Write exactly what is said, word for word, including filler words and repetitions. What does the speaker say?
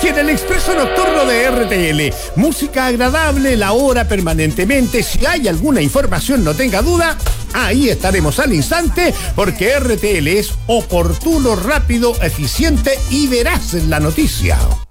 en el expreso nocturno de R T L. Música agradable, la hora permanentemente. Si hay alguna información, no tenga duda, ahí estaremos al instante, porque R T L es oportuno, rápido, eficiente y veraz en la noticia.